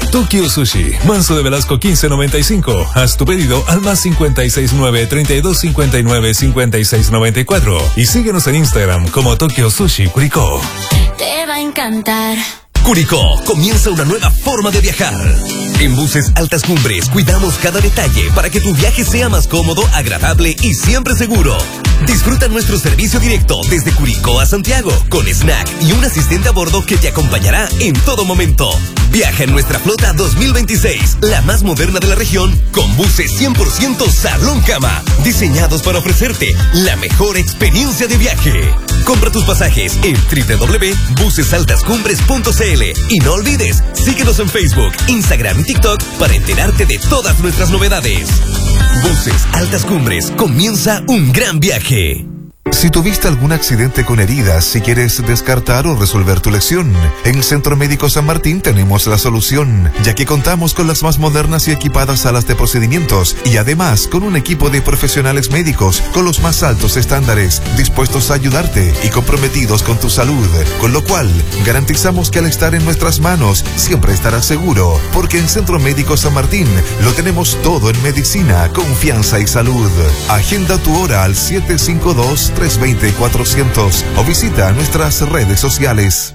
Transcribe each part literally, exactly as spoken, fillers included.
Tokyo Sushi, Manso de Velasco quince noventa y cinco. Haz tu pedido al más cincuenta y seis nueve, treinta y dos cincuenta y nueve, cincuenta y seis noventa y cuatro. Y síguenos en Instagram como Tokyo Sushi Curicó. Te va a encantar. Curicó, comienza una nueva forma de viajar. En Buses Altas Cumbres cuidamos cada detalle para que tu viaje sea más cómodo, agradable y siempre seguro. Disfruta nuestro servicio directo desde Curicó a Santiago, con snack y un asistente a bordo que te acompañará en todo momento. Viaja en nuestra flota dos mil veintiséis, la más moderna de la región, con buses cien por ciento salón cama, diseñados para ofrecerte la mejor experiencia de viaje. Compra tus pasajes en doble u doble u doble u punto buses altas cumbres punto c l y no olvides, síguenos en Facebook, Instagram y TikTok para enterarte de todas nuestras novedades. Buses Altas Cumbres, comienza un gran viaje. Si tuviste algún accidente con heridas, si quieres descartar o resolver tu lesión, en el Centro Médico San Martín tenemos la solución, ya que contamos con las más modernas y equipadas salas de procedimientos y además con un equipo de profesionales médicos con los más altos estándares, dispuestos a ayudarte y comprometidos con tu salud, con lo cual garantizamos que al estar en nuestras manos siempre estarás seguro, porque en Centro Médico San Martín lo tenemos todo en medicina, confianza y salud. Agenda tu hora al siete cinco dos, tres dos cero, cuatrocientos o visita nuestras redes sociales.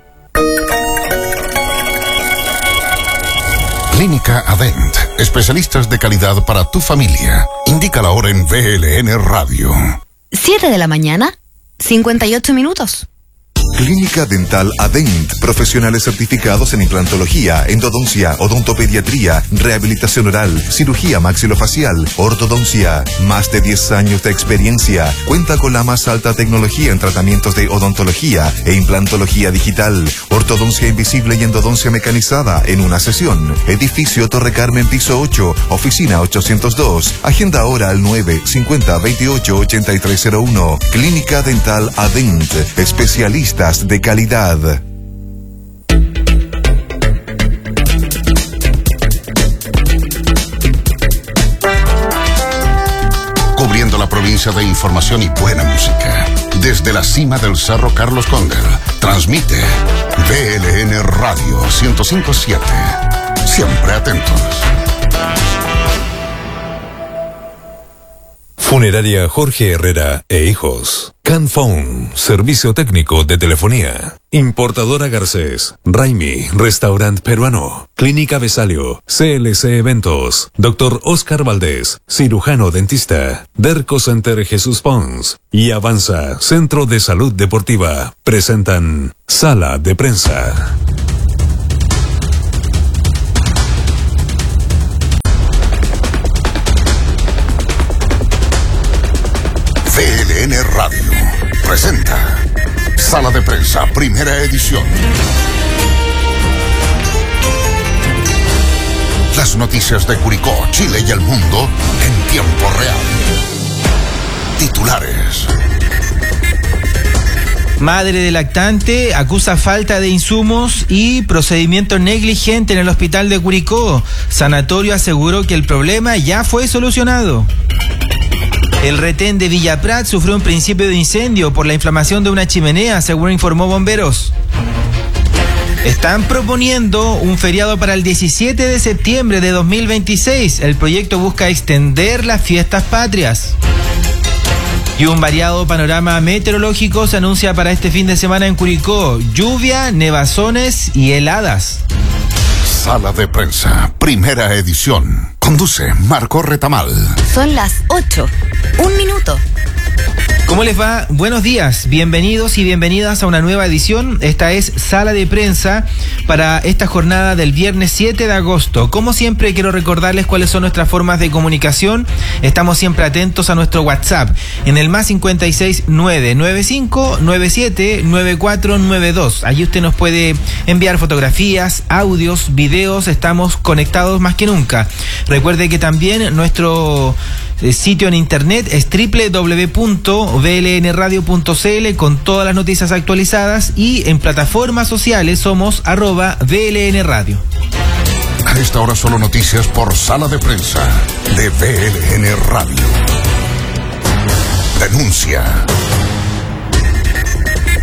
Clínica Adent, especialistas de calidad para tu familia. Indica la hora en V L N Radio. siete de la mañana, cincuenta y ocho minutos. Clínica Dental Adent, profesionales certificados en implantología, endodoncia, odontopediatría, rehabilitación oral, cirugía maxilofacial, ortodoncia. Más de diez años de experiencia. Cuenta con la más alta tecnología en tratamientos de odontología e implantología digital, ortodoncia invisible y endodoncia mecanizada en una sesión. Edificio Torre Carmen, piso ocho, oficina ochocientos dos. Agenda ahora al nueve cincuenta, veintiocho, ochenta y tres cero uno. Clínica Dental Adent, especialistas de calidad. Cubriendo la provincia de información y buena música. Desde la cima del Cerro Carlos Cóndor, transmite V L N Radio ciento cinco punto siete. Siempre atentos. Funeraria Jorge Herrera e Hijos. Canphone, servicio técnico de telefonía. Importadora Garcés. Raimi, restaurante peruano. Clínica Besalio. C L C Eventos. Doctor Oscar Valdés, cirujano dentista. Derco Center Jesús Pons. Y Avanza, Centro de Salud Deportiva. Presentan Sala de Prensa. V L N Radio presenta Sala de Prensa, primera edición. Las noticias de Curicó, Chile y el mundo en tiempo real. Titulares. Madre de lactante acusa falta de insumos y procedimiento negligente en el hospital de Curicó. Sanatorio aseguró que el problema ya fue solucionado. El retén de Villa Prat sufrió un principio de incendio por la inflamación de una chimenea, según informó bomberos. Están proponiendo un feriado para el diecisiete de septiembre de dos mil veintiséis. El proyecto busca extender las fiestas patrias. Y un variado panorama meteorológico se anuncia para este fin de semana en Curicó. Lluvia, nevazones y heladas. Sala de Prensa, primera edición. Conduce Marco Retamal. Son las ocho. Un minuto. ¿Cómo les va? Buenos días, bienvenidos y bienvenidas a una nueva edición. Esta es Sala de Prensa para esta jornada del viernes siete de agosto. Como siempre, quiero recordarles cuáles son nuestras formas de comunicación. Estamos siempre atentos a nuestro WhatsApp en el más cincuenta y seis, nueve nueve cinco, nueve siete, nueve cuatro nueve dos. Allí usted nos puede enviar fotografías, audios, videos. Estamos conectados más que nunca. Recuerde que también nuestro eh, sitio en internet es doble u doble u doble u punto v l n radio punto c l con todas las noticias actualizadas, y en plataformas sociales somos arroba V L N Radio. A esta hora solo noticias por Sala de Prensa de V L N Radio. Denuncia.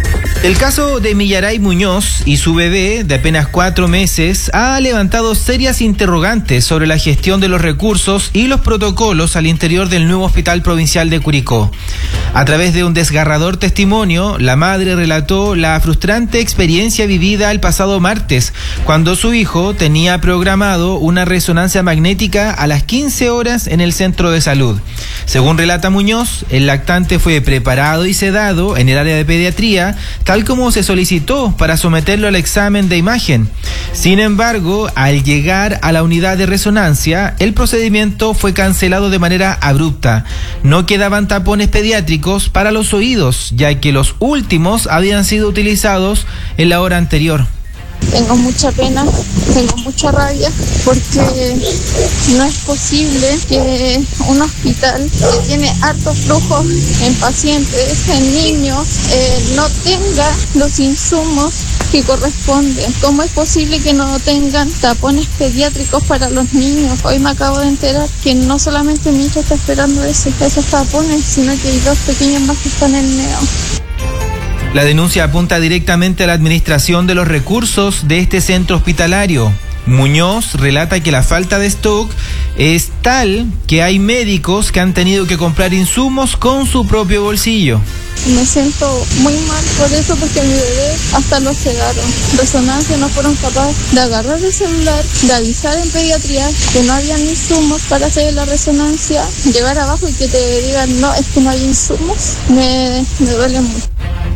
El caso de Millaray Muñoz y su bebé de apenas cuatro meses ha levantado serias interrogantes sobre la gestión de los recursos y los protocolos al interior del nuevo Hospital Provincial de Curicó. A través de un desgarrador testimonio, la madre relató la frustrante experiencia vivida el pasado martes, cuando su hijo tenía programado una resonancia magnética a las quince horas en el centro de salud. Según relata Muñoz, el lactante fue preparado y sedado en el área de pediatría, tal como se solicitó para someterlo al examen de imagen. Sin embargo, al llegar a la unidad de resonancia, el procedimiento fue cancelado de manera abrupta. No quedaban tapones pediátricos para los oídos, ya que los últimos habían sido utilizados en la hora anterior. Tengo mucha pena, tengo mucha rabia, porque no es posible que un hospital que tiene hartos flujos en pacientes, en niños, eh, no tenga los insumos que corresponden. ¿Cómo es posible que no tengan tapones pediátricos para los niños? Hoy me acabo de enterar que no solamente mi hija está esperando ese, esos tapones, sino que hay dos pequeños más que están en neo. La denuncia apunta directamente a la administración de los recursos de este centro hospitalario. Muñoz relata que la falta de stock es tal que hay médicos que han tenido que comprar insumos con su propio bolsillo. Me siento muy mal por eso, porque a mi bebé hasta lo sedaron. Resonancia no fueron capaces de agarrar el celular, de avisar en pediatría que no habían insumos para hacer la resonancia, llegar abajo y que te digan no, es que no hay insumos. Me, me duele mucho.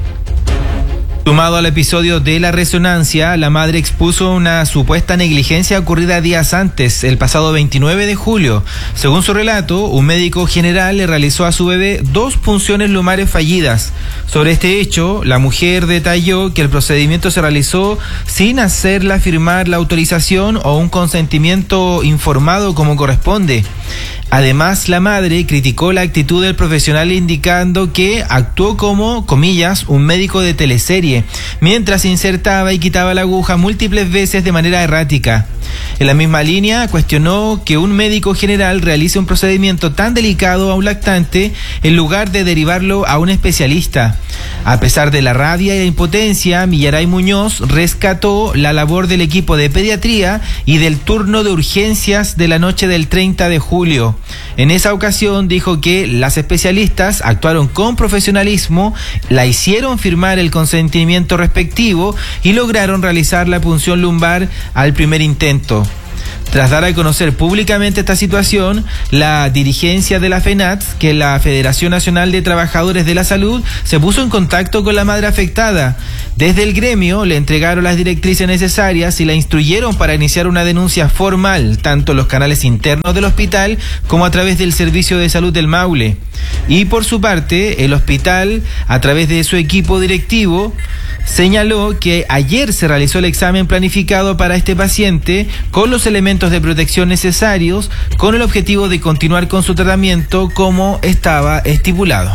Sumado al episodio de la resonancia, la madre expuso una supuesta negligencia ocurrida días antes, el pasado veintinueve de julio. Según su relato, un médico general le realizó a su bebé dos punciones lumares fallidas. Sobre este hecho, la mujer detalló que el procedimiento se realizó sin hacerla firmar la autorización o un consentimiento informado como corresponde. Además, la madre criticó la actitud del profesional, indicando que actuó como, comillas, un médico de teleserie, mientras insertaba y quitaba la aguja múltiples veces de manera errática. En la misma línea, cuestionó que un médico general realice un procedimiento tan delicado a un lactante en lugar de derivarlo a un especialista. A pesar de la rabia y la impotencia, Millaray Muñoz rescató la labor del equipo de pediatría y del turno de urgencias de la noche del treinta de julio. En esa ocasión dijo que las especialistas actuaron con profesionalismo, la hicieron firmar el consentimiento respectivo y lograron realizar la punción lumbar al primer intento. Tras dar a conocer públicamente esta situación, la dirigencia de la FENATS, que es la Federación Nacional de Trabajadores de la Salud, se puso en contacto con la madre afectada. Desde el gremio le entregaron las directrices necesarias y la instruyeron para iniciar una denuncia formal, tanto en los canales internos del hospital como a través del Servicio de Salud del Maule. Y por su parte, el hospital, a través de su equipo directivo, señaló que ayer se realizó el examen planificado para este paciente con los elementos de protección necesarios, con el objetivo de continuar con su tratamiento como estaba estipulado.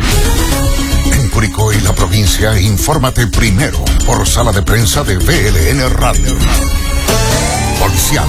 En Curicó y la provincia, infórmate primero por sala de prensa de V L N Radio. Policial.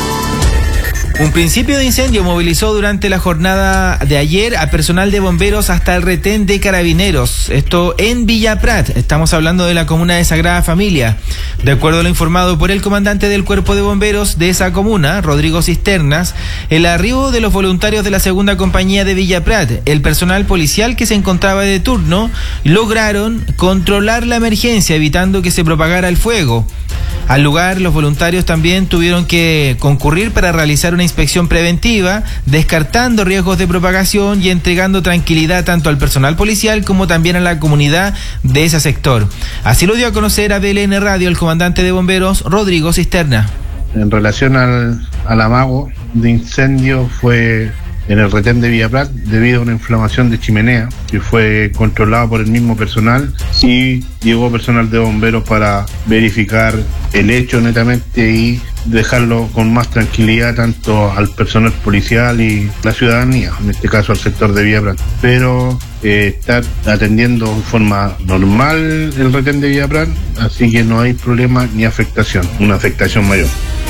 Un principio de incendio movilizó durante la jornada de ayer a personal de bomberos hasta el retén de carabineros. Esto en Villa Prat. Estamos hablando de la comuna de Sagrada Familia. De acuerdo a lo informado por el comandante del cuerpo de bomberos de esa comuna, Rodrigo Cisternas, el arribo de los voluntarios de la segunda compañía de Villa Prat, el personal policial que se encontraba de turno, lograron controlar la emergencia, evitando que se propagara el fuego. Al lugar, los voluntarios también tuvieron que concurrir para realizar una inspección preventiva, descartando riesgos de propagación y entregando tranquilidad tanto al personal policial como también a la comunidad de ese sector. Así lo dio a conocer a V L N Radio el comandante de bomberos, Rodrigo Cisterna. En relación al, al amago de incendio, fue en el retén de Villa Prat debido a una inflamación de chimenea que fue controlada por el mismo personal, y llegó personal de bomberos para verificar el hecho netamente y dejarlo con más tranquilidad tanto al personal policial y la ciudadanía, en este caso al sector de Villa Prat. Pero eh, está atendiendo de forma normal el retén de Villa Prat, así que no hay problema ni afectación, una afectación mayor.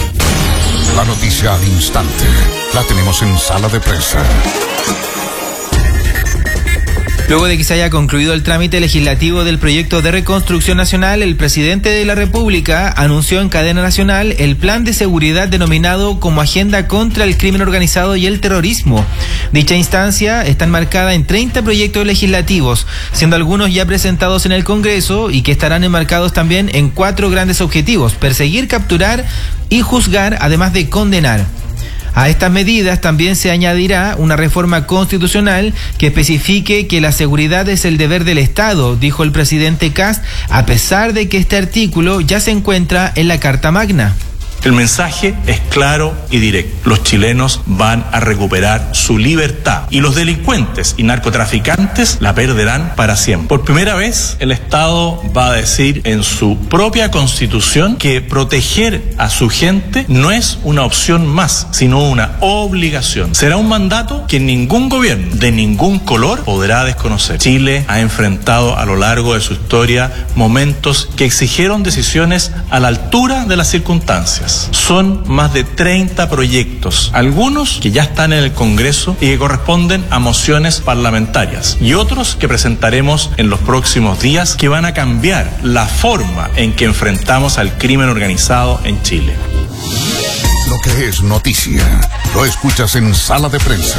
La noticia al instante la tenemos en sala de prensa. Luego de que se haya concluido el trámite legislativo del proyecto de reconstrucción nacional, el presidente de la República anunció en cadena nacional el plan de seguridad denominado como Agenda contra el Crimen Organizado y el Terrorismo. Dicha instancia está enmarcada en treinta proyectos legislativos, siendo algunos ya presentados en el Congreso y que estarán enmarcados también en cuatro grandes objetivos: perseguir, capturar y juzgar, además de condenar. A estas medidas también se añadirá una reforma constitucional que especifique que la seguridad es el deber del Estado, dijo el presidente Kast, a pesar de que este artículo ya se encuentra en la Carta Magna. El mensaje es claro y directo. Los chilenos van a recuperar su libertad y los delincuentes y narcotraficantes la perderán para siempre. Por primera vez, el Estado va a decir en su propia Constitución que proteger a su gente no es una opción más, sino una obligación. Será un mandato que ningún gobierno de ningún color podrá desconocer. Chile ha enfrentado a lo largo de su historia momentos que exigieron decisiones a la altura de las circunstancias. Son más de treinta proyectos, algunos que ya están en el Congreso y que corresponden a mociones parlamentarias, y otros que presentaremos en los próximos días que van a cambiar la forma en que enfrentamos al crimen organizado en Chile. Lo que es noticia, lo escuchas en Sala de Prensa.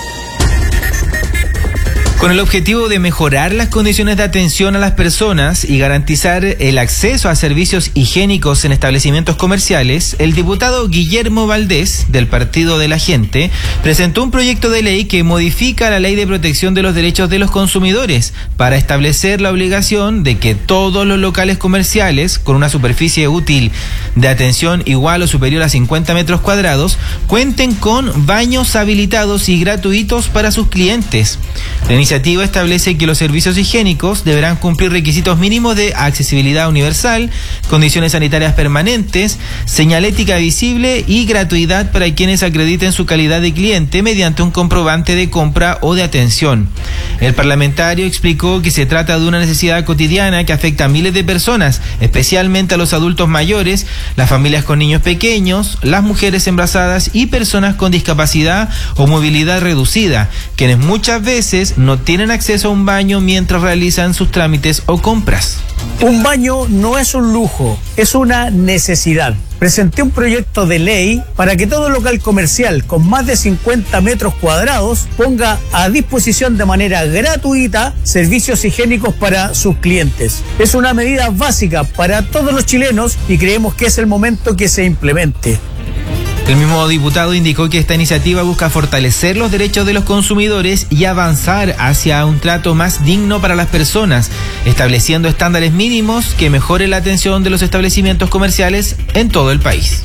Con el objetivo de mejorar las condiciones de atención a las personas y garantizar el acceso a servicios higiénicos en establecimientos comerciales, el diputado Guillermo Valdés, del Partido de la Gente, presentó un proyecto de ley que modifica la Ley de Protección de los Derechos de los Consumidores para establecer la obligación de que todos los locales comerciales con una superficie útil de atención igual o superior a cincuenta metros cuadrados cuenten con baños habilitados y gratuitos para sus clientes. La iniciativa establece que los servicios higiénicos deberán cumplir requisitos mínimos de accesibilidad universal, condiciones sanitarias permanentes, señalética visible y gratuidad para quienes acrediten su calidad de cliente mediante un comprobante de compra o de atención. El parlamentario explicó que se trata de una necesidad cotidiana que afecta a miles de personas, especialmente a los adultos mayores, las familias con niños pequeños, las mujeres embarazadas y personas con discapacidad o movilidad reducida, quienes muchas veces no tienen acceso a un baño mientras realizan sus trámites o compras. Un baño no es un lujo, es una necesidad. Presenté un proyecto de ley para que todo local comercial con más de cincuenta metros cuadrados ponga a disposición de manera gratuita servicios higiénicos para sus clientes. Es una medida básica para todos los chilenos y creemos que es el momento que se implemente. El mismo diputado indicó que esta iniciativa busca fortalecer los derechos de los consumidores y avanzar hacia un trato más digno para las personas, estableciendo estándares mínimos que mejoren la atención de los establecimientos comerciales en todo el país.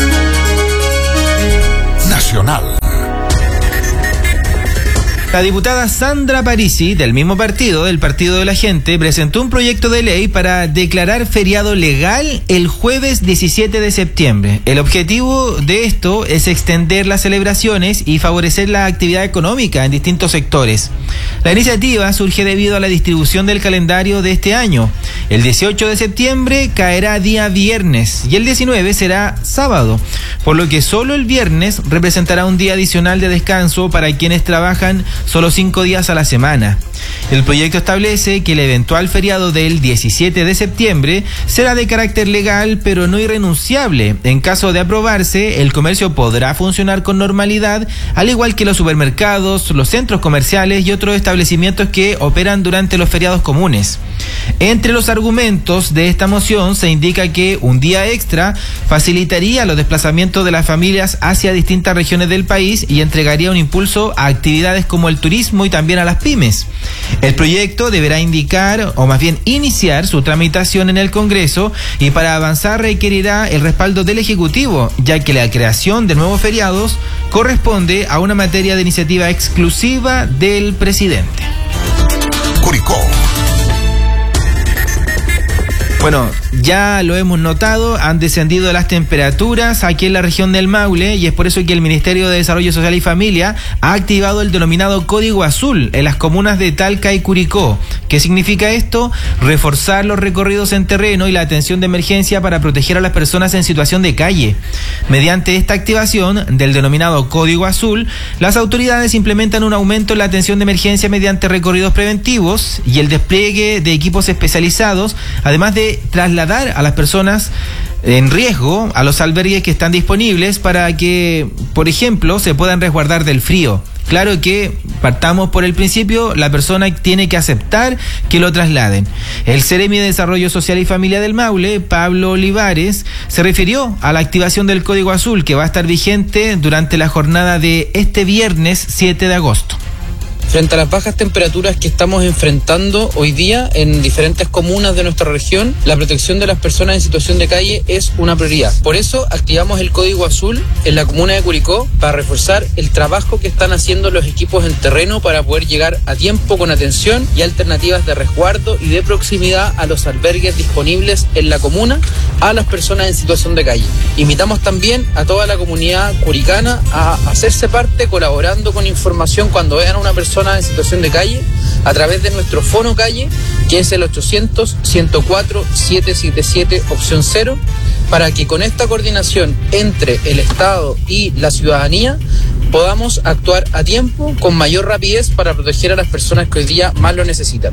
Nacional. La diputada Sandra Parisi, del mismo partido, del Partido de la Gente, presentó un proyecto de ley para declarar feriado legal el jueves diecisiete de septiembre. El objetivo de esto es extender las celebraciones y favorecer la actividad económica en distintos sectores. La iniciativa surge debido a la distribución del calendario de este año. El dieciocho de septiembre caerá día viernes y el diecinueve será sábado, por lo que solo el viernes representará un día adicional de descanso para quienes trabajan solo cinco días a la semana. El proyecto establece que el eventual feriado del diecisiete de septiembre será de carácter legal pero no irrenunciable. En caso de aprobarse, el comercio podrá funcionar con normalidad, al igual que los supermercados, los centros comerciales y otros establecimientos que operan durante los feriados comunes. Entre los argumentos de esta moción se indica que un día extra facilitaría los desplazamientos de las familias hacia distintas regiones del país y entregaría un impulso a actividades como el turismo y también a las pymes. El proyecto deberá indicar, o más bien iniciar, su tramitación en el Congreso y para avanzar requerirá el respaldo del Ejecutivo, ya que la creación de nuevos feriados corresponde a una materia de iniciativa exclusiva del presidente. Curicó. Bueno, ya lo hemos notado, han descendido las temperaturas aquí en la región del Maule y es por eso que el Ministerio de Desarrollo Social y Familia ha activado el denominado Código Azul en las comunas de Talca y Curicó. ¿Qué significa esto? Reforzar los recorridos en terreno y la atención de emergencia para proteger a las personas en situación de calle. Mediante esta activación del denominado Código Azul, las autoridades implementan un aumento en la atención de emergencia mediante recorridos preventivos y el despliegue de equipos especializados, además de trasladar a las personas en riesgo a los albergues que están disponibles para que, por ejemplo, se puedan resguardar del frío. Claro que partamos por el principio, la persona tiene que aceptar que lo trasladen. El Seremi de Desarrollo Social y Familia del Maule, Pablo Olivares, se refirió a la activación del Código Azul que va a estar vigente durante la jornada de este viernes siete de agosto. Frente a las bajas temperaturas que estamos enfrentando hoy día en diferentes comunas de nuestra región, la protección de las personas en situación de calle es una prioridad. Por eso activamos el Código Azul en la comuna de Curicó para reforzar el trabajo que están haciendo los equipos en terreno para poder llegar a tiempo con atención y alternativas de resguardo y de proximidad a los albergues disponibles en la comuna a las personas en situación de calle. Invitamos también a toda la comunidad curicana a hacerse parte colaborando con información cuando vean a una persona en situación de calle a través de nuestro Fono Calle, que es el ochocientos, ciento cuatro, setecientos setenta y siete opción cero, para que con esta coordinación entre el Estado y la ciudadanía podamos actuar a tiempo con mayor rapidez para proteger a las personas que hoy día más lo necesitan.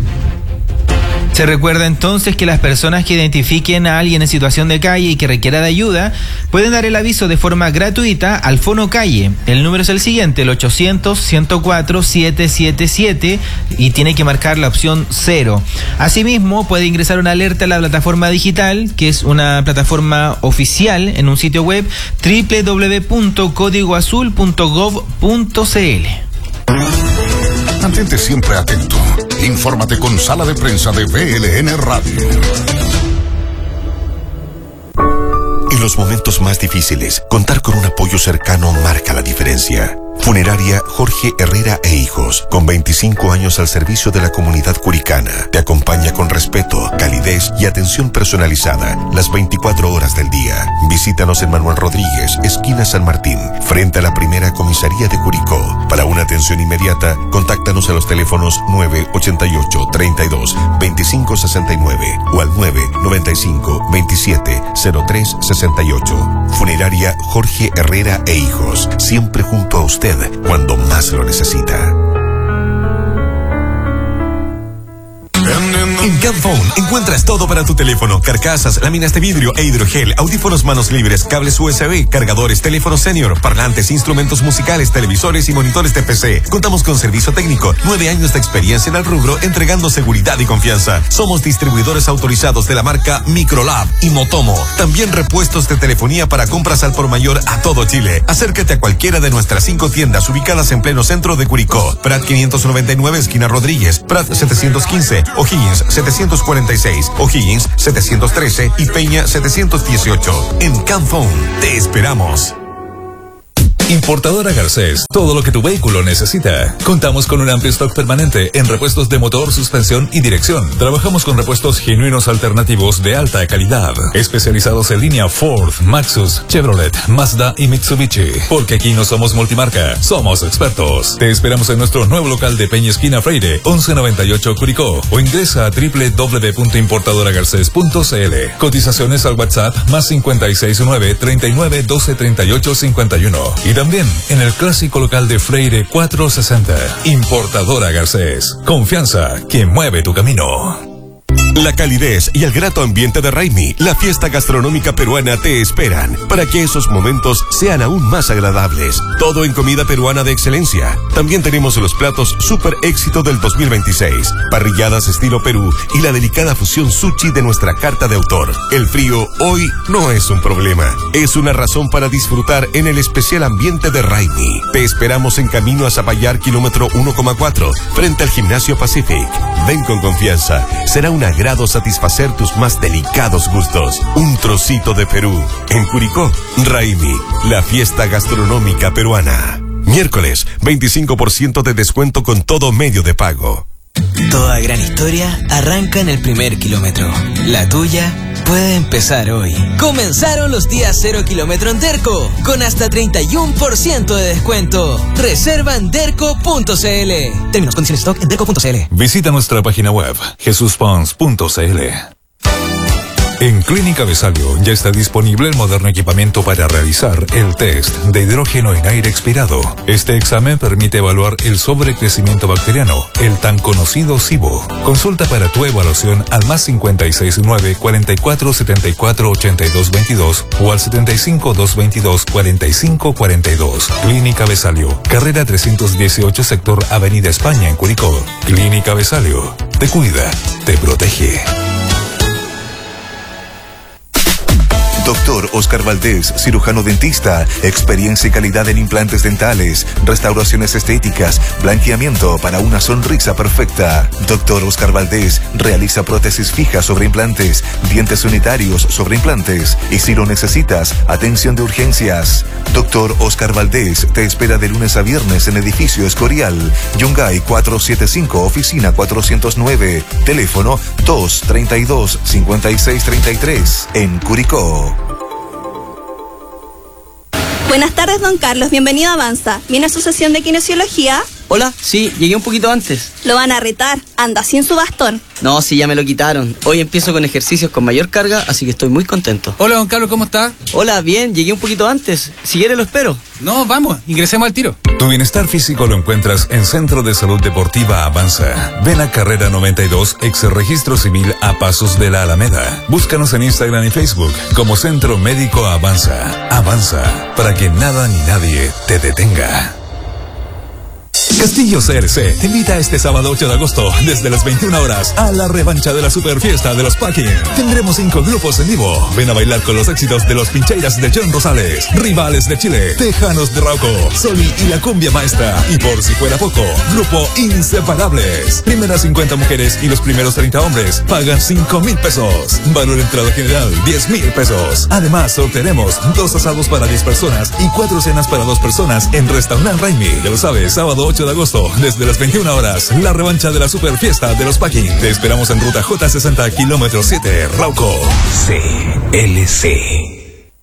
Se recuerda entonces que las personas que identifiquen a alguien en situación de calle y que requiera de ayuda pueden dar el aviso de forma gratuita al Fono Calle. El número es el siguiente, el ochocientos, ciento cuatro, setecientos setenta y siete y tiene que marcar la opción cero. Asimismo, puede ingresar una alerta a la plataforma digital, que es una plataforma oficial en un sitio web doble u doble u doble u punto código azul punto gov punto c l. Mantente siempre atento. Infórmate con Sala de Prensa de V L N Radio. En los momentos más difíciles, contar con un apoyo cercano marca la diferencia. Funeraria Jorge Herrera e Hijos, con veinticinco años al servicio de la comunidad curicana, te acompaña con respeto, calidez y atención personalizada las veinticuatro horas del día. Visítanos en Manuel Rodríguez, esquina San Martín, frente a la primera comisaría de Curicó. Para una atención inmediata, contáctanos a los teléfonos nueve ochenta y ocho, treinta y dos, veinticinco sesenta y nueve o al nueve noventa y cinco, veintisiete, cero tres sesenta y ocho. Funeraria Jorge Herrera e Hijos, siempre junto a usted cuando más lo necesita. En Camphone encuentras todo para tu teléfono: carcasas, láminas de vidrio e hidrogel, audífonos manos libres, cables U S B, cargadores, teléfonos senior, parlantes, instrumentos musicales, televisores y monitores de P C. Contamos con servicio técnico, nueve años de experiencia en el rubro, entregando seguridad y confianza. Somos distribuidores autorizados de la marca Microlab y Motomo. También repuestos de telefonía para compras al por mayor a todo Chile. Acércate a cualquiera de nuestras cinco tiendas ubicadas en pleno centro de Curicó: Prat quinientos noventa y nueve, esquina Rodríguez; Prat setecientos quince, O'Higgins setecientos cuarenta y seis, O'Higgins setecientos trece y Peña setecientos dieciocho. En Camphone te esperamos. Importadora Garcés, todo lo que tu vehículo necesita. Contamos con un amplio stock permanente en repuestos de motor, suspensión y dirección. Trabajamos con repuestos genuinos alternativos de alta calidad, especializados en línea Ford, Maxus, Chevrolet, Mazda y Mitsubishi. Porque aquí no somos multimarca, somos expertos. Te esperamos en nuestro nuevo local de Peña Esquina Freire, once noventa y ocho Curicó, o ingresa a doble u doble u doble u punto importadora garcés punto c l. Cotizaciones al WhatsApp más cincuenta y seis nueve, treinta y nueve, doce, treinta y ocho, cincuenta y uno. Y también en el clásico local de Freire cuatrocientos sesenta. Importadora Garcés. Confianza que mueve tu camino. La calidez y el grato ambiente de Raimi, la fiesta gastronómica peruana, te esperan para que esos momentos sean aún más agradables. Todo en comida peruana de excelencia. También tenemos los platos super éxito del dos mil veintiséis, parrilladas estilo Perú y la delicada fusión sushi de nuestra carta de autor. El frío hoy no es un problema, es una razón para disfrutar en el especial ambiente de Raimi. Te esperamos en camino a Zapallar, kilómetro uno coma cuatro, frente al Gimnasio Pacific. Ven con confianza, será un agrado satisfacer tus más delicados gustos. Un trocito de Perú. En Curicó, Raimi, la fiesta gastronómica peruana. Miércoles, veinticinco por ciento de descuento con todo medio de pago. Toda gran historia arranca en el primer kilómetro. La tuya puede empezar hoy. Comenzaron los días cero kilómetro en Derco, con hasta treinta y uno por ciento de descuento. Reserva en derco punto c l. Términos, condiciones, stock en derco punto c l. Visita nuestra página web jesus pons punto c l. En Clínica Besalio ya está disponible el moderno equipamiento para realizar el test de hidrógeno en aire expirado. Este examen permite evaluar el sobrecrecimiento bacteriano, el tan conocido SIBO. Consulta para tu evaluación al más cincuenta y seis nueve, cuarenta y cuatro, setenta y cuatro, ochenta y dos veintidós o al setenta y cinco, doscientos veintidós, cuarenta y cinco cuarenta y dos. Clínica Besalio, carrera trescientos dieciocho, sector Avenida España en Curicó. Clínica Besalio, te cuida, te protege. Doctor Oscar Valdés, cirujano dentista, experiencia y calidad en implantes dentales, restauraciones estéticas, blanqueamiento para una sonrisa perfecta. Doctor Oscar Valdés realiza prótesis fijas sobre implantes, dientes unitarios sobre implantes y si lo necesitas, atención de urgencias. Doctor Oscar Valdés te espera de lunes a viernes en edificio Escorial, Yungay cuatrocientos setenta y cinco, oficina cuatrocientos nueve, teléfono dos treinta y dos, cincuenta y seis treinta y tres, en Curicó. Buenas tardes, don Carlos. Bienvenido a Avanza. ¿Viene a su sesión de kinesiología? Hola, sí, llegué un poquito antes. Lo van a retar. Anda sin su bastón. No, sí, ya me lo quitaron. Hoy empiezo con ejercicios con mayor carga, así que estoy muy contento. Hola, don Carlos, ¿cómo está? Hola, bien, llegué un poquito antes. Si quiere lo espero. No, vamos, ingresemos al tiro. Tu bienestar físico lo encuentras en Centro de Salud Deportiva Avanza. Ven a Carrera noventa y dos, ex Registro Civil a Pasos de la Alameda. Búscanos en Instagram y Facebook como Centro Médico Avanza. Avanza, para que nada ni nadie te detenga. Castillo C R C te invita este sábado ocho de agosto desde las veintiuna horas a la revancha de la super fiesta de los Packing. Tendremos cinco grupos en vivo. Ven a bailar con los éxitos de los Pincheiras de John Rosales, Rivales de Chile, Tejanos de Rauco, Soli y la Cumbia Maestra. Y por si fuera poco, grupo Inseparables. Primeras cincuenta mujeres y los primeros treinta hombres pagan cinco mil pesos. Valor entrada general diez mil pesos. Además, sortearemos dos asados para diez personas y cuatro cenas para dos personas en Restaurant Raimi. Ya lo sabes, sábado ocho de agosto, desde las veintiuna horas, la revancha de la super fiesta de los Packing. Te esperamos en ruta J sesenta, kilómetro siete, Rauco. C L C.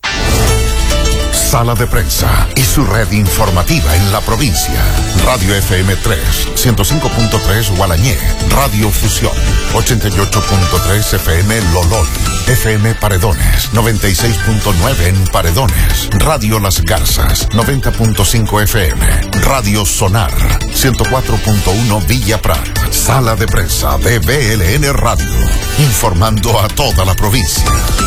Sala de Prensa y su red informativa en la provincia. Radio F M tres, ciento cinco punto tres Gualañé. Radio Fusión, ochenta y ocho punto tres F M Lolol. F M Paredones, noventa y seis punto nueve en Paredones. Radio Las Garzas, noventa punto cinco F M. Radio Sonar, ciento cuatro punto uno Villa Prat. Sala de Prensa de B L N Radio, informando a toda la provincia.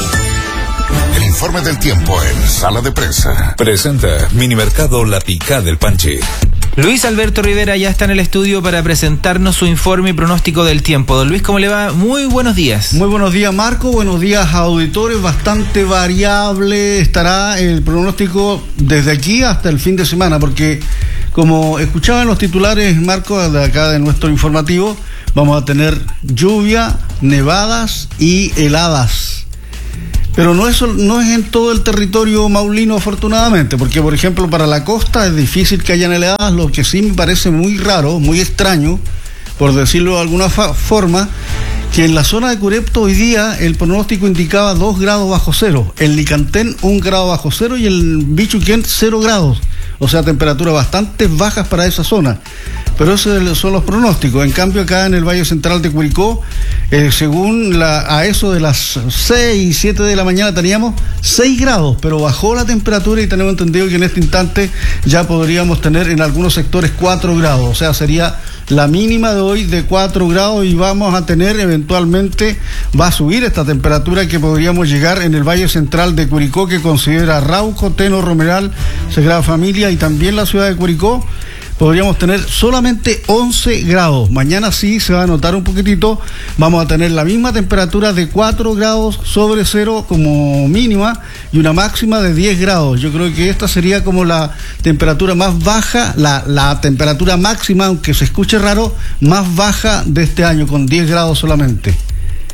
El informe del tiempo en Sala de Prensa. Presenta Minimercado La Picá del Panche. Luis Alberto Rivera ya está en el estudio para presentarnos su informe y pronóstico del tiempo. Don Luis, ¿cómo le va? Muy buenos días. Muy buenos días, Marco. Buenos días, auditores. Bastante variable estará el pronóstico desde aquí hasta el fin de semana, porque como escuchaban los titulares, Marco, de acá de nuestro informativo, vamos a tener lluvia, nevadas y heladas. Pero no es, no es en todo el territorio maulino, afortunadamente, porque, por ejemplo, para la costa es difícil que hayan heladas, lo que sí me parece muy raro, muy extraño, por decirlo de alguna fa- forma, que en la zona de Curepto hoy día el pronóstico indicaba dos grados bajo cero, en Licantén un grado bajo cero y en Bichuquén cero grados, o sea, temperaturas bastante bajas para esa zona. Pero esos son los pronósticos. En cambio, acá en el Valle Central de Curicó, eh, según la, a eso de las seis, siete de la mañana teníamos seis grados, pero bajó la temperatura y tenemos entendido que en este instante ya podríamos tener en algunos sectores cuatro grados, o sea, sería la mínima de hoy de cuatro grados y vamos a tener eventualmente, va a subir esta temperatura que podríamos llegar en el Valle Central de Curicó, que considera Rauco, Teno, Romeral, Sagrada Familia y también la ciudad de Curicó. Podríamos tener solamente once grados. Mañana sí se va a notar un poquitito. Vamos a tener la misma temperatura de cuatro grados sobre cero como mínima y una máxima de diez grados. Yo creo que esta sería como la temperatura más baja, la, la temperatura máxima, aunque se escuche raro, más baja de este año, con diez grados solamente.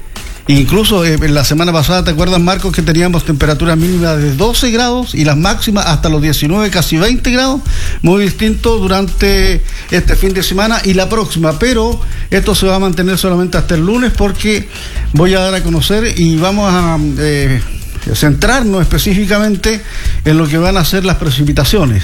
Incluso eh, en la semana pasada, ¿te acuerdas, Marcos, que teníamos temperaturas mínimas de doce grados y las máximas hasta los diecinueve, casi veinte grados? Muy distinto durante este fin de semana y la próxima, pero esto se va a mantener solamente hasta el lunes porque voy a dar a conocer y vamos a eh, centrarnos específicamente en lo que van a ser las precipitaciones.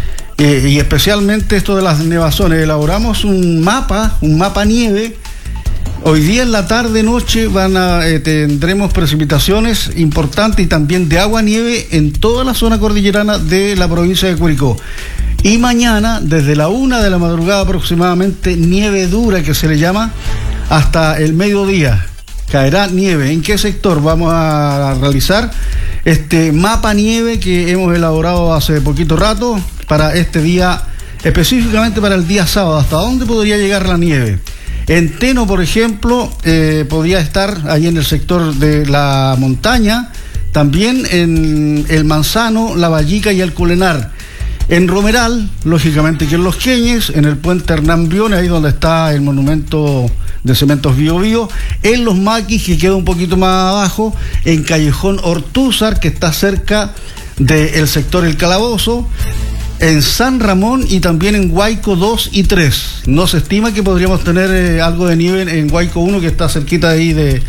Eh, y especialmente esto de las nevazones. Elaboramos un mapa, un mapa nieve. Hoy día en la tarde noche van a eh, tendremos precipitaciones importantes y también de agua nieve en toda la zona cordillerana de la provincia de Curicó. Y mañana, desde la una de la madrugada aproximadamente, nieve dura que se le llama, hasta el mediodía. Caerá nieve. ¿En qué sector vamos a realizar este mapa nieve que hemos elaborado hace poquito rato para este día, específicamente para el día sábado? ¿Hasta dónde podría llegar la nieve? En Teno, por ejemplo, eh, podría estar ahí en el sector de la montaña, también en el Manzano, la Vallica y el Culenar. En Romeral, lógicamente que en Los Queñes, en el puente Hernán Briones, ahí donde está el monumento de Cementos Bio Bio, en Los Maquis, que queda un poquito más abajo, en Callejón Ortúzar, que está cerca del sector El Calabozo, en San Ramón y también en Huayco dos y tres. No se estima que podríamos tener eh, algo de nieve en, en Huayco uno, que está cerquita ahí de,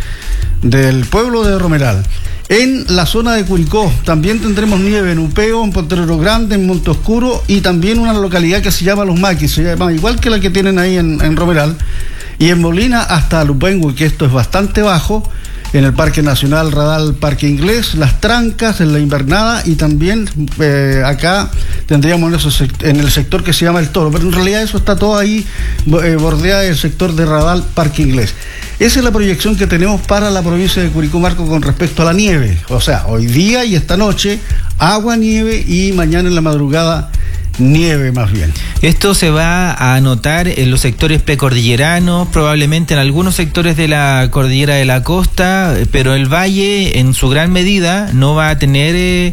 del pueblo de Romeral. En la zona de Curicó también tendremos nieve en Upeo, en Potrero Grande, en Monte Oscuro y también una localidad que se llama Los Maquis, se llama igual que la que tienen ahí en, en Romeral. Y en Molina hasta Lupengue, que esto es bastante bajo, en el Parque Nacional Radal Parque Inglés, Las Trancas, en la Invernada y también eh, acá tendríamos en, esos, en el sector que se llama El Toro, pero en realidad eso está todo ahí, eh, bordea el sector de Radal Parque Inglés. Esa es la proyección que tenemos para la provincia de Curicó, Marco, con respecto a la nieve. O sea, hoy día y esta noche, agua, nieve y mañana en la madrugada, nieve más bien. Esto se va a notar en los sectores precordilleranos, probablemente en algunos sectores de la cordillera de la costa, pero el valle en su gran medida no va a tener, eh,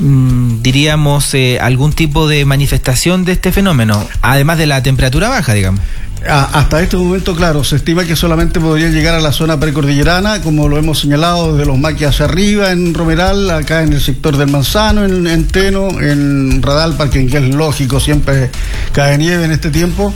mm, diríamos, eh, algún tipo de manifestación de este fenómeno, además de la temperatura baja, digamos. Hasta este momento, claro, se estima que solamente podría llegar a la zona precordillerana, como lo hemos señalado, desde Los Maquis hacia arriba, en Romeral, acá en el sector del Manzano, en, en Teno, en Radal Parque, que es lógico, siempre cae nieve en este tiempo,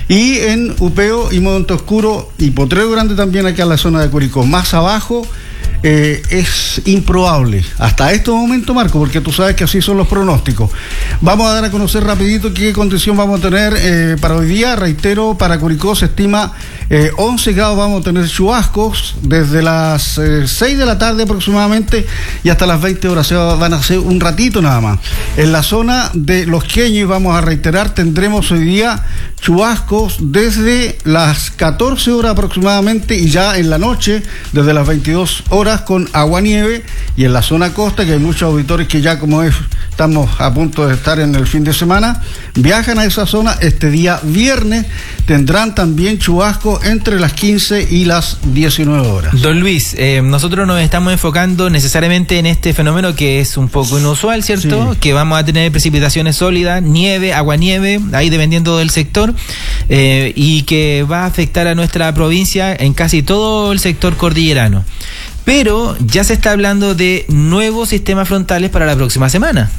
y en Upeo y Monte Oscuro y Potrero Grande también acá en la zona de Curicó. Más abajo eh, es improbable hasta este momento, Marco, porque tú sabes que así son los pronósticos. Vamos a dar a conocer rapidito qué condición vamos a tener eh, para hoy día. Reitero, para Curicó se estima eh, once grados, vamos a tener chubascos desde las eh, seis de la tarde aproximadamente y hasta las veinte horas, se van a hacer un ratito nada más. En la zona de Los Queñes, vamos a reiterar, tendremos hoy día chubascos desde las catorce horas aproximadamente y ya en la noche desde las veintidós horas con aguanieve, y en la zona costa, que hay muchos auditores que ya, como es, estamos a punto de estar en el fin de semana, viajan a esa zona este día viernes, tendrán también chubascos entre las quince y las diecinueve horas. Don Luis, eh, nosotros nos estamos enfocando necesariamente en este fenómeno que es un poco inusual, ¿cierto? Sí. Que vamos a tener precipitaciones sólidas, nieve, aguanieve, ahí dependiendo del sector, eh, y que va a afectar a nuestra provincia en casi todo el sector cordillerano. Pero ya se está hablando de nuevos sistemas frontales para la próxima semana,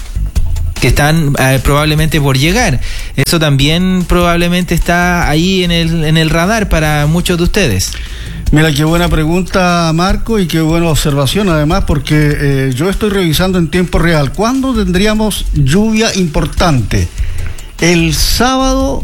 que están eh, probablemente por llegar. Eso también probablemente está ahí en el, en el radar para muchos de ustedes. Mira, qué buena pregunta, Marco, y qué buena observación además, porque eh, yo estoy revisando en tiempo real. ¿Cuándo tendríamos lluvia importante? El sábado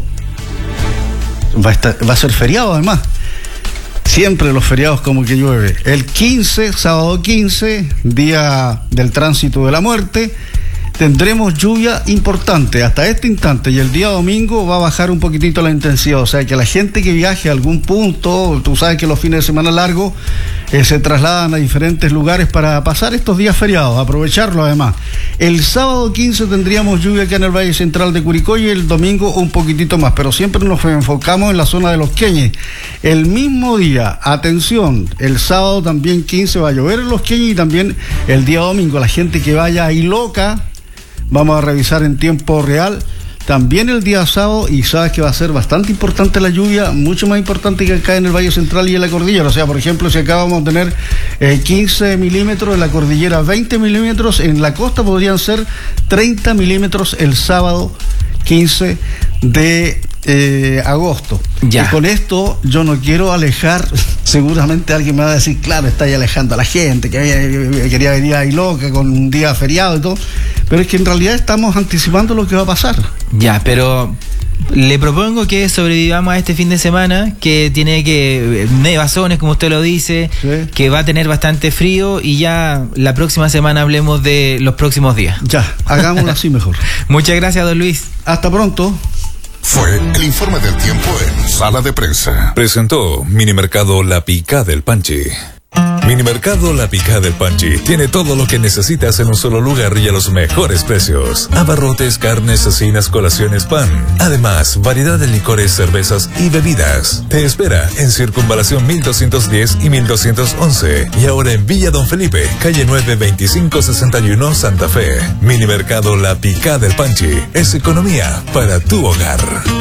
va a, estar, va a ser feriado además. Siempre los feriados como que llueve. El quince, sábado quince, día del tránsito de la muerte, tendremos lluvia importante hasta este instante, y el día domingo va a bajar un poquitito la intensidad, o sea que la gente que viaje a algún punto, tú sabes que los fines de semana largos eh, se trasladan a diferentes lugares para pasar estos días feriados, aprovecharlo además. El sábado quince tendríamos lluvia acá en el Valle Central de Curicó y el domingo un poquitito más, pero siempre nos enfocamos en la zona de Los Queñes. El mismo día, atención, el sábado también quince va a llover en Los Queñes, y también el día domingo la gente que vaya ahí loca, vamos a revisar en tiempo real también el día sábado, y sabes que va a ser bastante importante la lluvia, mucho más importante que acá en el Valle Central y en la cordillera. O sea, por ejemplo, si acá vamos a tener eh, quince milímetros, en la cordillera veinte milímetros, en la costa podrían ser treinta milímetros el sábado quince de eh, agosto. Ya. Y con esto yo no quiero alejar, seguramente alguien me va a decir, claro, está ahí alejando a la gente, que había, quería venir ahí loca con un día feriado y todo, pero es que en realidad estamos anticipando lo que va a pasar. Ya, pero le propongo que sobrevivamos a este fin de semana, que tiene que nevazones, como usted lo dice, sí, que va a tener bastante frío, y ya la próxima semana hablemos de los próximos días. Ya, hagámoslo así mejor. Muchas gracias, don Luis. Hasta pronto. Fue el informe del tiempo en Sala de Prensa. Presentó Minimercado La Picá del Panchi. Minimercado La Picá del Panchi tiene todo lo que necesitas en un solo lugar y a los mejores precios. Abarrotes, carnes, cecinas, colaciones, pan. Además, variedad de licores, cervezas y bebidas. Te espera en Circunvalación mil doscientos diez y mil doscientos once. Y ahora en Villa Don Felipe, calle nueve veinticinco sesenta y uno, Santa Fe. Minimercado La Picá del Panchi es economía para tu hogar.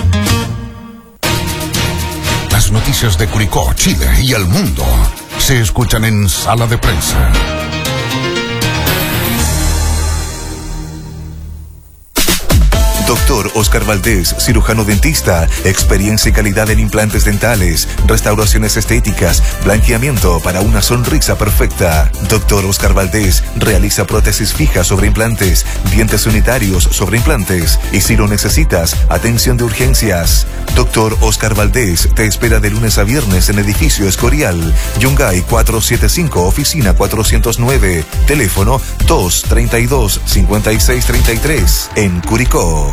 Las noticias de Curicó, Chile y el mundo se escuchan en Sala de Prensa. Doctor Oscar Valdés, cirujano dentista, experiencia y calidad en implantes dentales, restauraciones estéticas, blanqueamiento para una sonrisa perfecta. Doctor Oscar Valdés realiza prótesis fijas sobre implantes, dientes unitarios sobre implantes, y si lo necesitas, atención de urgencias. Doctor Oscar Valdés te espera de lunes a viernes en Edificio Escorial, Yungay cuatrocientos setenta y cinco, oficina cuatrocientos nueve, teléfono dos treinta y dos, cincuenta y seis treinta y tres, en Curicó.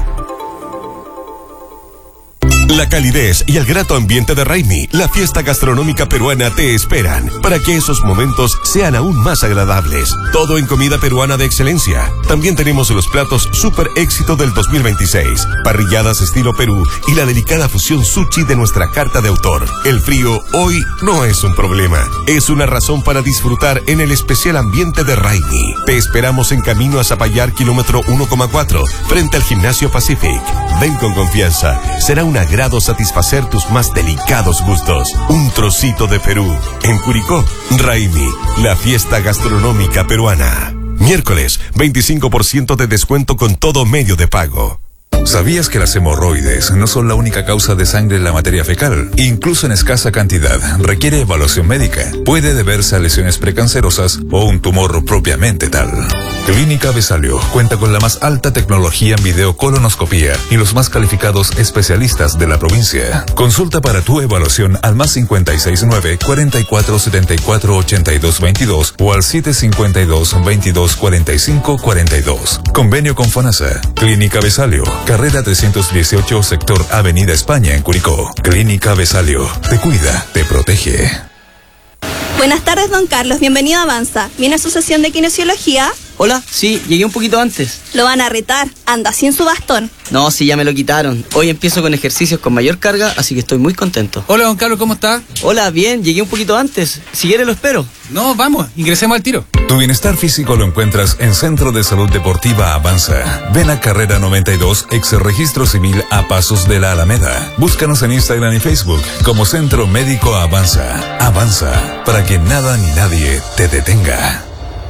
La calidez y el grato ambiente de Raimi, la fiesta gastronómica peruana, te esperan para que esos momentos sean aún más agradables. Todo en comida peruana de excelencia. También tenemos los platos super éxito del dos mil veintiséis, parrilladas estilo Perú y la delicada fusión sushi de nuestra carta de autor. El frío hoy no es un problema, es una razón para disfrutar en el especial ambiente de Raimi. Te esperamos en camino a Zapallar, kilómetro uno coma cuatro, frente al Gimnasio Pacific. Ven con confianza, será una gran satisfacer tus más delicados gustos. Un trocito de Perú. En Curicó, Raimi, la fiesta gastronómica peruana. Miércoles, veinticinco por ciento de descuento con todo medio de pago. ¿Sabías que las hemorroides no son la única causa de sangre en la materia fecal? Incluso en escasa cantidad, requiere evaluación médica. Puede deberse a lesiones precancerosas o un tumor propiamente tal. Clínica Besalio cuenta con la más alta tecnología en videocolonoscopía y los más calificados especialistas de la provincia. Consulta para tu evaluación al más cincuenta y seis nueve, cuarenta y cuatro setenta y cuatro ochenta y dos veintidós o al siete cincuenta y dos, veintidós cuarenta y cinco cuarenta y dos. Convenio con FONASA. Clínica Besalio, carrera trescientos dieciocho, sector Avenida España, en Curicó. Clínica Besalio, te cuida, te protege. Buenas tardes, don Carlos, bienvenido a Avanza. ¿Viene a su sesión de kinesiología? Hola, sí, llegué un poquito antes. Lo van a retar, anda sin su bastón. No, sí, ya me lo quitaron. Hoy empiezo con ejercicios con mayor carga, así que estoy muy contento. Hola, don Carlos, ¿cómo está? Hola, bien, llegué un poquito antes. Si quiere lo espero. No, vamos, ingresemos al tiro. Tu bienestar físico lo encuentras en Centro de Salud Deportiva Avanza. Ven a Carrera noventa y dos, ex registro civil, a pasos de la Alameda. Búscanos en Instagram y Facebook como Centro Médico Avanza. Avanza, para que nada ni nadie te detenga.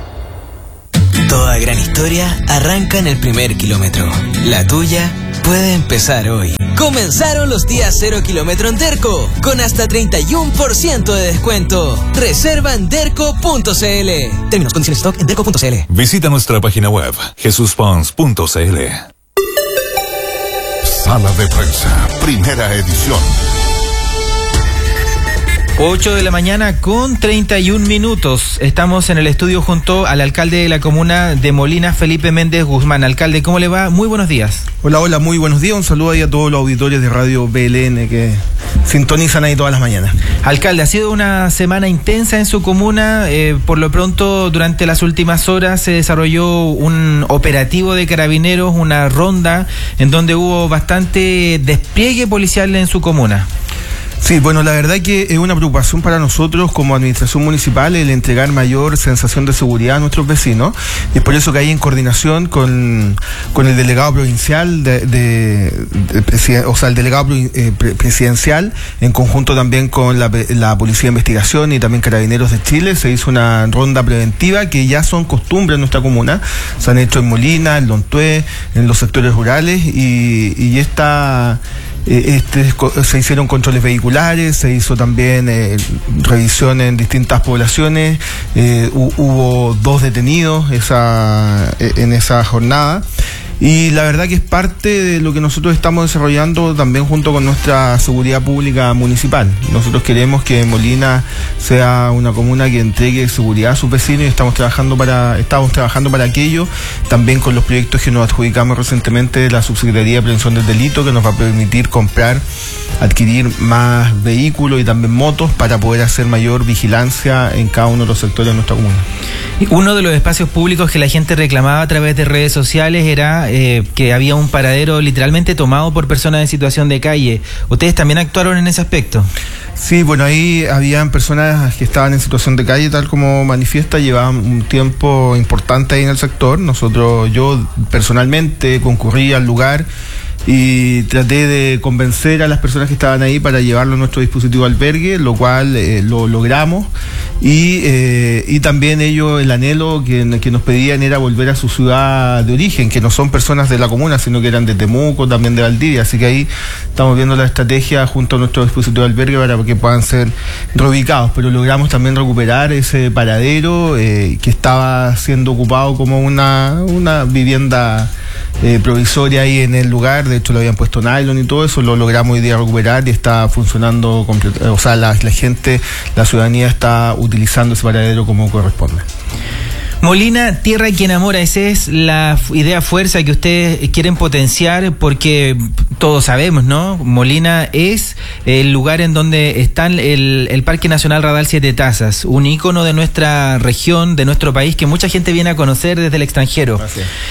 Toda gran historia arranca en el primer kilómetro. La tuya puede empezar hoy. Comenzaron los días cero kilómetro en Derco, con hasta treinta y uno por ciento de descuento. Reserva en derco punto c l. Términos, condiciones, stock en derco punto c l. Visita nuestra página web, jesus pons punto c l. Sala de Prensa, primera edición. ocho de la mañana con treinta y un minutos. Estamos en el estudio junto al alcalde de la comuna de Molina, Felipe Méndez Guzmán. Alcalde, ¿cómo le va? Muy buenos días. Hola, hola, muy buenos días. Un saludo ahí a todos los auditores de Radio B L N que sintonizan ahí todas las mañanas. Alcalde, ha sido una semana intensa en su comuna. Eh, por lo pronto, durante las últimas horas se desarrolló un operativo de carabineros, una ronda en donde hubo bastante despliegue policial en su comuna. Sí, bueno, la verdad que es una preocupación para nosotros como administración municipal el entregar mayor sensación de seguridad a nuestros vecinos, y es por eso que hay en coordinación con, con el delegado provincial de, de, de, de o sea, el delegado eh, presidencial, en conjunto también con la, la Policía de Investigación y también Carabineros de Chile, se hizo una ronda preventiva que ya son costumbre en nuestra comuna. Se han hecho en Molina, en Lontué, en los sectores rurales, y, y esta Este, se hicieron controles vehiculares, se hizo también eh, revisión en distintas poblaciones, eh, hubo dos detenidos esa, en esa jornada. Y la verdad que es parte de lo que nosotros estamos desarrollando también junto con nuestra seguridad pública municipal. Nosotros queremos que Molina sea una comuna que entregue seguridad a sus vecinos, y estamos trabajando para, estamos trabajando para aquello, también con los proyectos que nos adjudicamos recientemente de la Subsecretaría de Prevención del Delito, que nos va a permitir comprar, adquirir más vehículos y también motos para poder hacer mayor vigilancia en cada uno de los sectores de nuestra comuna. Uno de los espacios públicos que la gente reclamaba a través de redes sociales era eh, que había un paradero literalmente tomado por personas en situación de calle. ¿Ustedes también actuaron en ese aspecto? Sí, bueno, ahí habían personas que estaban en situación de calle, tal como manifiesta, llevaban un tiempo importante ahí en el sector. Nosotros, yo personalmente concurrí al lugar y traté de convencer a las personas que estaban ahí para llevarlo a nuestro dispositivo albergue, lo cual eh, lo logramos, y, eh, y también ellos, el anhelo que, que nos pedían era volver a su ciudad de origen, que no son personas de la comuna, sino que eran de Temuco, también de Valdivia, así que ahí estamos viendo la estrategia junto a nuestro dispositivo albergue para que puedan ser reubicados, pero logramos también recuperar ese paradero eh, que estaba siendo ocupado como una, una vivienda eh, provisoria ahí en el lugar. De hecho, lo habían puesto nylon y todo eso, lo logramos hoy día recuperar y está funcionando completo. O sea, la, la gente, la ciudadanía está utilizando ese paradero como corresponde. Molina, tierra que enamora, esa es la idea fuerza que ustedes quieren potenciar, porque todos sabemos, ¿no? Molina es el lugar en donde está el, el Parque Nacional Radal Siete Tazas, un ícono de nuestra región, de nuestro país, que mucha gente viene a conocer desde el extranjero.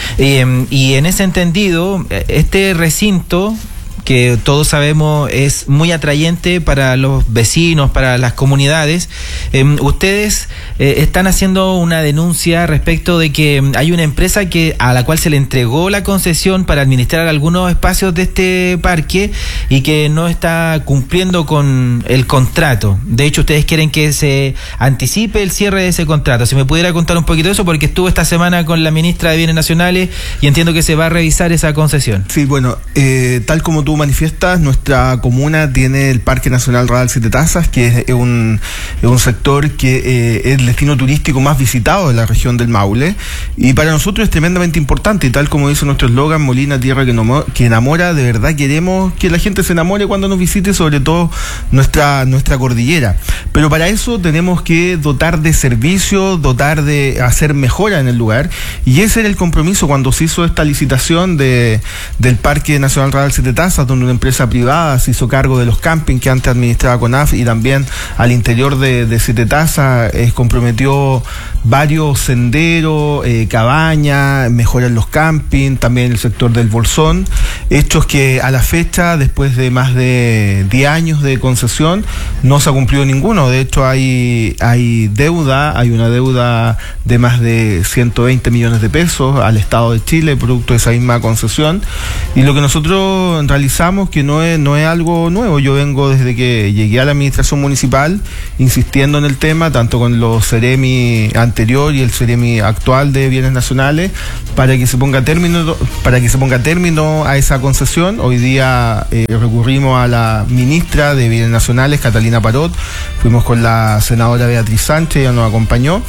Eh, y en ese entendido, este recinto, que todos sabemos es muy atrayente para los vecinos, para las comunidades. Eh, ustedes eh, están haciendo una denuncia respecto de que hay una empresa que a la cual se le entregó la concesión para administrar algunos espacios de este parque y que no está cumpliendo con el contrato. De hecho, ustedes quieren que se anticipe el cierre de ese contrato. Si me pudiera contar un poquito de eso, porque estuve esta semana con la ministra de Bienes Nacionales y entiendo que se va a revisar esa concesión. Sí, bueno, eh, tal como tú manifiestas, nuestra comuna tiene el Parque Nacional Radal Siete Tazas, que es un, es un sector que eh, es el destino turístico más visitado de la región del Maule, y para nosotros es tremendamente importante, y tal como dice nuestro eslogan, Molina, tierra que, no, que enamora, de verdad queremos que la gente se enamore cuando nos visite, sobre todo nuestra, nuestra cordillera. Pero para eso tenemos que dotar de servicios, dotar de hacer mejora en el lugar, y ese era el compromiso cuando se hizo esta licitación de, del Parque Nacional Radal Siete Tazas, donde una empresa privada se hizo cargo de los campings que antes administraba CONAF, y también al interior de, de Siete Tazas eh, comprometió varios senderos, eh, cabañas, mejoras en los campings, también el sector del Bolsón, hechos que a la fecha, después de más de diez años de concesión, no se ha cumplido ninguno. De hecho, hay, hay deuda, hay una deuda de más de ciento veinte millones de pesos al Estado de Chile, producto de esa misma concesión, y lo que nosotros realizamos, que no es, no es algo nuevo. Yo vengo desde que llegué a la administración municipal insistiendo en el tema, tanto con los Ceremi anterior y el Ceremi actual de Bienes Nacionales, para que se ponga término, para que se ponga término a esa concesión. Hoy día eh, recurrimos a la ministra de Bienes Nacionales, Catalina Parot, fuimos con la senadora Beatriz Sánchez, ella nos acompañó,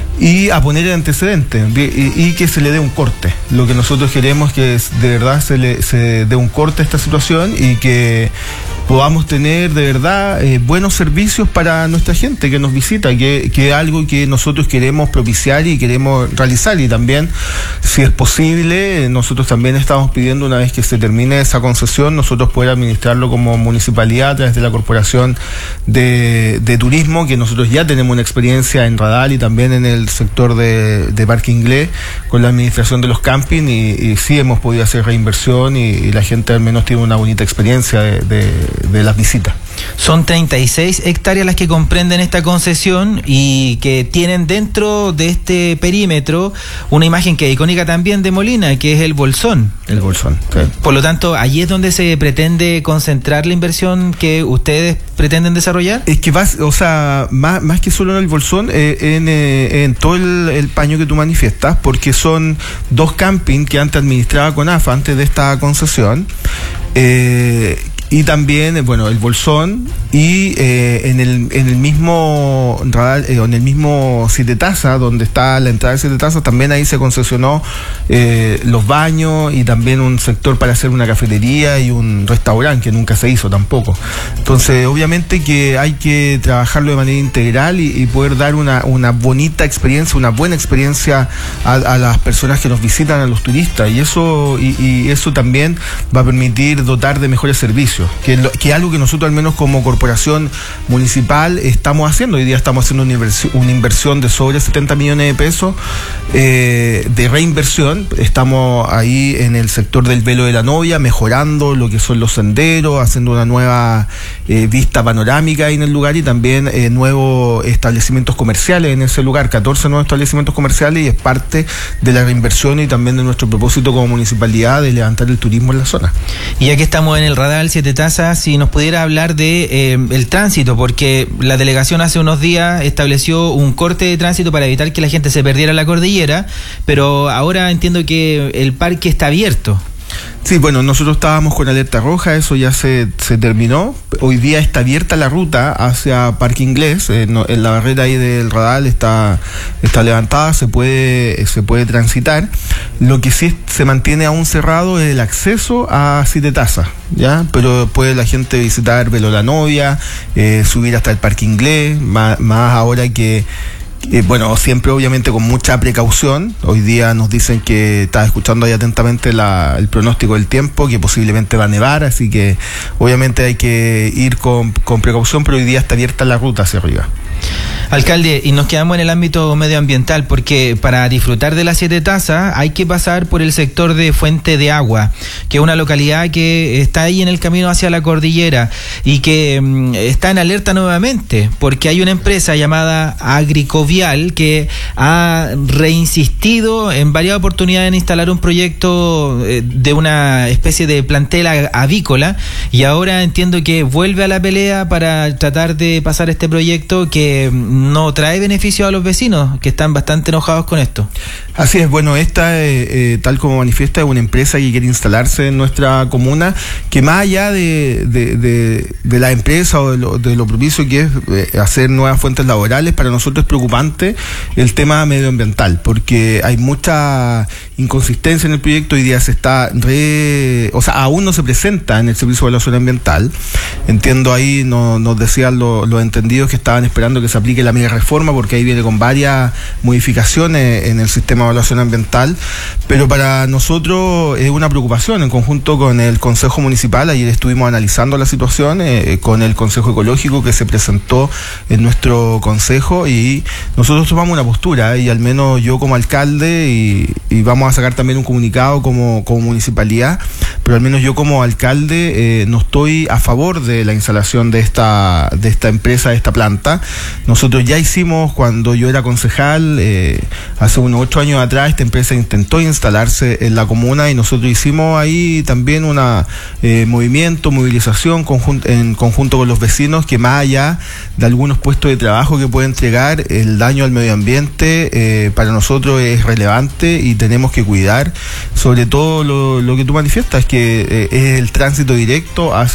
y a poner el antecedente y, y que se le dé un corte. Lo que nosotros queremos es que de verdad se le se dé un corte a esta situación y que podamos tener de verdad eh, buenos servicios para nuestra gente que nos visita, que, que es algo que nosotros queremos propiciar y queremos realizar. Y también, si es posible, nosotros también estamos pidiendo, una vez que se termine esa concesión, nosotros poder administrarlo como municipalidad a través de la Corporación de, de Turismo, que nosotros ya tenemos una experiencia en Radal y también en el sector de, de Parque Inglés con la administración de los campings, y, y sí hemos podido hacer reinversión, y, y la gente al menos tiene una bonita experiencia de, de de las visitas. Son treinta y seis hectáreas las que comprenden esta concesión y que tienen dentro de este perímetro una imagen que es icónica también de Molina, que es el Bolsón. El Bolsón, sí. Por lo tanto, allí es donde se pretende concentrar la inversión que ustedes pretenden desarrollar. Es que vas, o sea, más, más que solo en el Bolsón, eh, en, eh, en todo el, el paño que tú manifiestas, porque son dos campings que antes administraba CONAF antes de esta concesión. Eh, Y también, bueno, el Bolsón y eh, en el en el mismo radar, eh, en el mismo Siete Tazas, donde está la entrada de Siete Tazas, también ahí se concesionó eh, los baños y también un sector para hacer una cafetería y un restaurante que nunca se hizo tampoco. Entonces, obviamente que hay que trabajarlo de manera integral y, y poder dar una, una bonita experiencia, una buena experiencia a, a las personas que nos visitan, a los turistas, y eso y, y eso también va a permitir dotar de mejores servicios. Que, lo, que es algo que nosotros al menos como corporación municipal estamos haciendo. Hoy día estamos haciendo una inversión, una inversión de sobre setenta millones de pesos eh, de reinversión. Estamos ahí en el sector del Velo de la Novia, mejorando lo que son los senderos, haciendo una nueva eh, vista panorámica ahí en el lugar y también eh, nuevos establecimientos comerciales en ese lugar, catorce nuevos establecimientos comerciales, y es parte de la reinversión y también de nuestro propósito como municipalidad de levantar el turismo en la zona. Y ya que estamos en el radar Siete Tazas, si nos pudiera hablar de eh, el tránsito, porque la delegación hace unos días estableció un corte de tránsito para evitar que la gente se perdiera en la cordillera, pero ahora entiendo que el parque está abierto. Sí, bueno, nosotros estábamos con alerta roja, eso ya se, se terminó. Hoy día está abierta la ruta hacia Parque Inglés, eh, no, en la barrera ahí del radar está, está levantada, se puede, se puede transitar. Lo que sí se mantiene aún cerrado es el acceso a Siete Tazas, ¿ya? Pero puede la gente visitar Velo la Novia, eh, subir hasta el Parque Inglés, más, más ahora que Eh, bueno, siempre obviamente con mucha precaución. Hoy día nos dicen que, estaba escuchando ahí atentamente la, el pronóstico del tiempo, que posiblemente va a nevar, así que obviamente hay que ir con, con precaución, pero hoy día está abierta la ruta hacia arriba. Alcalde, y nos quedamos en el ámbito medioambiental, porque para disfrutar de las Siete Tazas hay que pasar por el sector de Fuente de Agua, que es una localidad que está ahí en el camino hacia la cordillera y que mm, está en alerta nuevamente, porque hay una empresa llamada Agricovial que ha reinsistido en varias oportunidades en instalar un proyecto eh, de una especie de plantel avícola, y ahora entiendo que vuelve a la pelea para tratar de pasar este proyecto que no trae beneficio a los vecinos, que están bastante enojados con esto. Así es, bueno, esta, eh, eh, tal como manifiesta, es una empresa que quiere instalarse en nuestra comuna, que más allá de, de, de, de la empresa o de lo, de lo propicio que es eh, hacer nuevas fuentes laborales, para nosotros es preocupante el tema medioambiental, porque hay mucha inconsistencia en el proyecto. Hoy día se está re, o sea, aún no se presenta en el Servicio de Evaluación Ambiental. Entiendo ahí, no, nos decían lo, los entendidos que estaban esperando que se aplique la mega reforma, porque ahí viene con varias modificaciones en el sistema de evaluación ambiental, pero para nosotros es una preocupación. En conjunto con el Consejo Municipal, ayer estuvimos analizando la situación eh, con el Consejo Ecológico que se presentó en nuestro consejo, y nosotros tomamos una postura, y al menos yo como alcalde, y, y vamos a sacar también un comunicado como, como municipalidad, pero al menos yo como alcalde eh, no estoy a favor de la instalación de esta, de esta empresa, de esta planta. Nosotros ya hicimos, cuando yo era concejal, eh, hace unos ocho años atrás, esta empresa intentó instalarse en la comuna, y nosotros hicimos ahí también una eh, movimiento, movilización conjun- en conjunto con los vecinos, que más allá de algunos puestos de trabajo que puede entregar, el daño al medio ambiente eh, para nosotros es relevante y tenemos que cuidar, sobre todo lo, lo que tú manifiestas, que eh, es el tránsito directo hacia